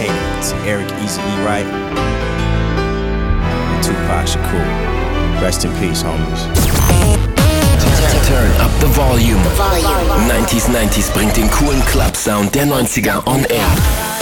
dedicated to Eric Eazy-E Wright and Tupac Shakur. Rest in peace, homies. Turn up the volume. 90s bringt den coolen Club-Sound der 90er on air.